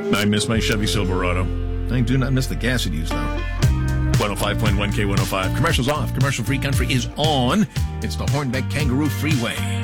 I miss my Chevy Silverado. I do not miss the gas it used, though. 105.1 K105. Commercials off. Commercial-free country is on. It's the Hornbeck Kangaroo Freeway.